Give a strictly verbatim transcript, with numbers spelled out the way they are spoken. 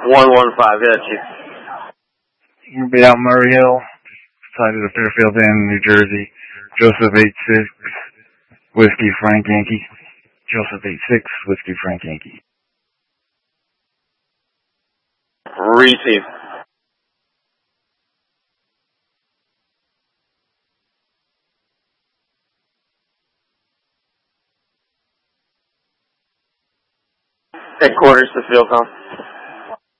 one one five, yeah, Chief. You'll be out Murray Hill, side of the Fairfield Inn, New Jersey. Joseph eight six, Whiskey Frank Yankee. Joseph eight six, Whiskey Frank Yankee. Receive. Headquarters to Fieldcom.